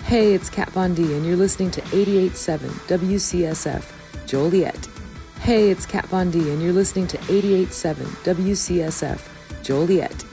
Hey, it's Kat Von D, and you're listening to 88.7 WCSF, Joliet. Hey, it's Kat Von D, and you're listening to 88.7 WCSF, Joliet.